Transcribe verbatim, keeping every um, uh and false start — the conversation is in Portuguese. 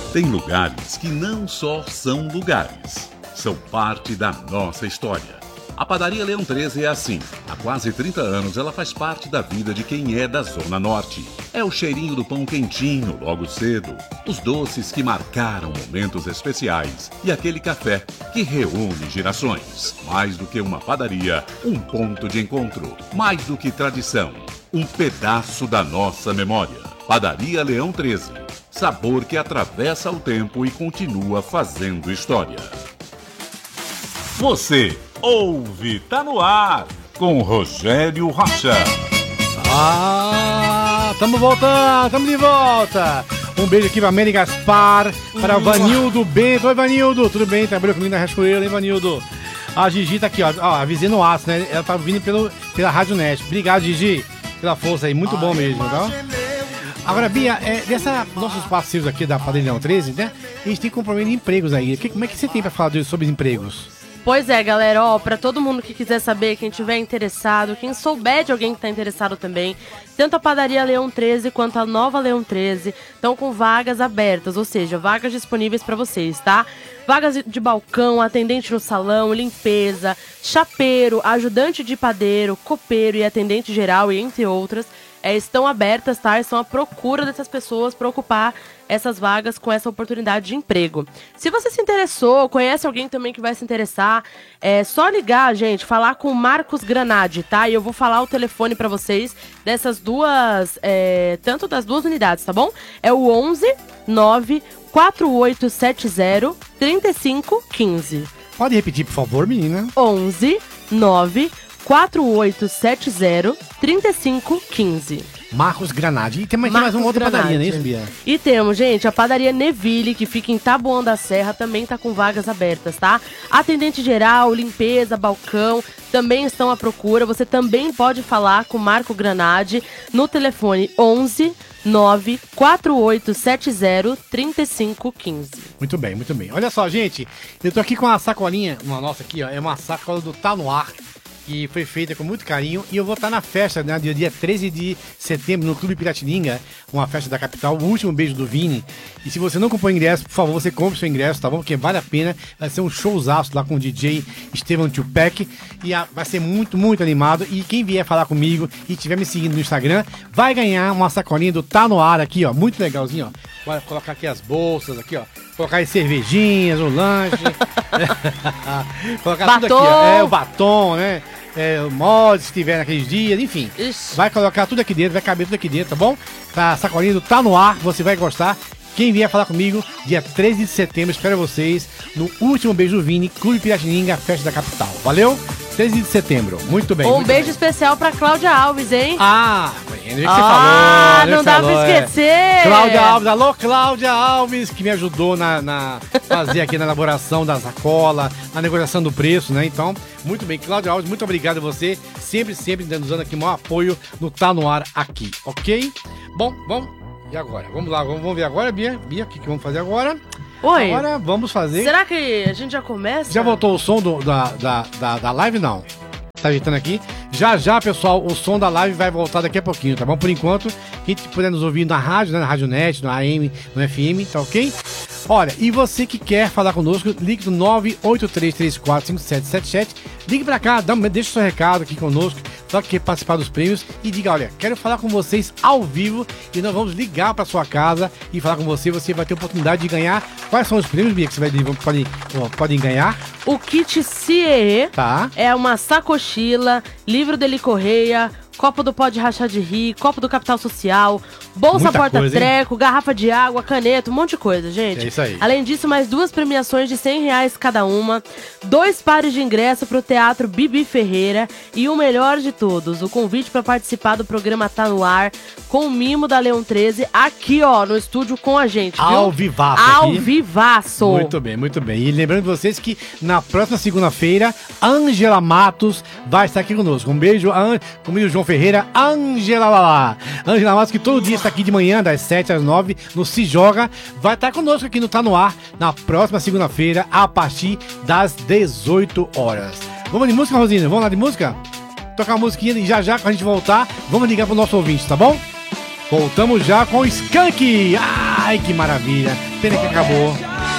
Tem lugares que não só são lugares, são parte da nossa história. A Padaria Leão treze é assim. Há quase trinta anos ela faz parte da vida de quem é da Zona Norte. É o cheirinho do pão quentinho logo cedo, os doces que marcaram momentos especiais e aquele café que reúne gerações. Mais do que uma padaria, um ponto de encontro. Mais do que tradição, um pedaço da nossa memória. Padaria Leão treze. Sabor que atravessa o tempo e continua fazendo história. Você ouve, tá no ar, com Rogério Rocha. Ah, tamo voltando, tamo de volta. Um beijo aqui pra Mary Gaspar, para o Vanildo Bento. Oi, Vanildo, tudo bem? Trabalhou comigo na Rascoeira, hein, Vanildo? A Gigi tá aqui, ó, ó avisei no aço, né? Ela tá vindo pelo, pela Rádio Net. Obrigado, Gigi, pela força aí, muito bom mesmo, tá? Agora, Bia, é, dessa, nossos parceiros aqui da Padaria Leão treze, né? A gente tem compromisso de empregos aí. Que, como é que você tem pra falar de, sobre empregos? Pois é, galera, ó, pra todo mundo que quiser saber, quem tiver interessado, quem souber de alguém que tá interessado também, tanto a Padaria Leão treze quanto a Nova Leão treze estão com vagas abertas, ou seja, vagas disponíveis pra vocês, tá? Vagas de balcão, atendente no salão, limpeza, chapeiro, ajudante de padeiro, copeiro e atendente geral, e entre outras, é, estão abertas, tá? Estão à procura dessas pessoas para ocupar essas vagas com essa oportunidade de emprego. Se você se interessou, conhece alguém também que vai se interessar, é só ligar, gente, falar com o Marcos Granadi, tá? E eu vou falar o telefone para vocês dessas duas, é, tanto das duas unidades, tá bom? É o onze nove quatro oito sete zero três cinco um cinco. Pode repetir, por favor, menina? onze nove quatro oito sete zero três cinco um cinco. Marcos Granadi. E tem mais, Marcos mais uma outra Granadi. padaria, não é isso, Bia? E temos, gente, a Padaria Neville, que fica em Taboão da Serra, também tá com vagas abertas, tá? Atendente geral, limpeza, balcão, também estão à procura. Você também pode falar com o Marco Granadi no telefone onze nove quatro oito sete zero três cinco um cinco. Muito bem, muito bem. Olha só, gente, eu tô aqui com uma sacolinha, uma nossa aqui, ó, é uma sacola do Tá No Ar, que foi feita com muito carinho, e eu vou estar na festa, né, do dia treze de setembro, no Clube Piratininga, uma festa da capital, o último beijo do Vini. E se você não comprou ingresso, por favor, você compre seu ingresso, tá bom? Porque vale a pena, vai ser um showzaço lá com o D J Estevam Tupac, e a, vai ser muito, muito animado, e quem vier falar comigo e estiver me seguindo no Instagram, vai ganhar uma sacolinha do Tá No Ar aqui, ó, muito legalzinho, ó. Vai colocar aqui as bolsas, aqui, ó. Colocar as cervejinhas, o lanche. Colocar batom. Tudo aqui, ó. É, o batom, né? É, o molde, se tiver naqueles dias, enfim. Ixi. Vai colocar tudo aqui dentro, vai caber tudo aqui dentro, tá bom? Tá, sacolinha do Tá No Ar, você vai gostar. Quem vier falar comigo, dia treze de setembro, espero vocês no último beijo do Vini, Clube Piratininga, festa da capital. Valeu? treze de setembro. Muito bem. Um muito beijo bem. especial pra Cláudia Alves, hein? Ah, é que você ah, falou. não dá falou, pra é. esquecer. Cláudia Alves, alô Cláudia Alves, que me ajudou na, na fazer aqui na elaboração da sacola, na negociação do preço, né? Então, muito bem, Cláudia Alves, muito obrigado a você, sempre, sempre nos dando aqui o maior apoio no Tá No Ar aqui, ok? Bom, vamos, e agora? Vamos lá, vamos, vamos ver agora, Bia, Bia, o que, que vamos fazer agora? Oi. Agora vamos fazer... Será que a gente já começa? Já voltou o som do, da, da, da, da live? Não. Tá ajeitando aqui. Já já, pessoal, o som da live vai voltar daqui a pouquinho, tá bom? Por enquanto, quem puder nos ouvir na rádio, né? Na Rádio Net, no A M, no F M, tá ok? Olha, e você que quer falar conosco, ligue no nove oito três três quatro cinco sete sete sete. Ligue pra cá, dá, deixa o seu recado aqui conosco, só que quer participar dos prêmios e diga, olha, quero falar com vocês ao vivo e nós vamos ligar pra sua casa e falar com você. Você vai ter a oportunidade de ganhar. Quais são os prêmios, Bia, que você vai pode, pode ganhar? O kit C E E, tá. É uma sacochila, livro dele Correia, copo do Pode Rachar de Rir, copo do Capital Social, bolsa porta-treco, garrafa de água, caneta, um monte de coisa, gente. É isso aí. Além disso, mais duas premiações de cem reais cada uma, dois pares de ingresso pro Teatro Bibi Ferreira e o melhor de todos, o convite para participar do programa Tá No Ar com o mimo da Leão treze aqui, ó, no estúdio com a gente, viu? Ao vivaço Ao aqui. vivaço. Muito bem, muito bem. E lembrando vocês que na próxima segunda-feira, Ângela Matos vai estar aqui conosco. Um beijo, An... comigo, João Ferreira, Ângela Lalá. Ângela Matos, que todo dia está aqui de manhã, das sete às nove, no Se Joga, vai estar conosco aqui no Tá No Ar, na próxima segunda-feira, a partir das dezoito horas. Vamos de música, Rosina? Vamos lá de música? Tocar uma musiquinha e já já, quando a gente voltar, vamos ligar pro nosso ouvinte, tá bom? Voltamos já com o Skank. Ai, que maravilha. pena que acabou.